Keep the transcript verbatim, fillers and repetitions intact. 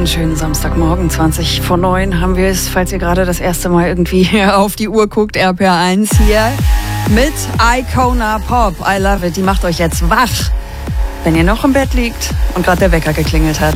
schönen Samstagmorgen, zwanzig vor neun haben wir es, falls ihr gerade das erste Mal irgendwie auf die Uhr guckt, R P R eins hier mit Icona Pop. I love it, die macht euch jetzt wach, wenn ihr noch im Bett liegt und gerade der Wecker geklingelt hat.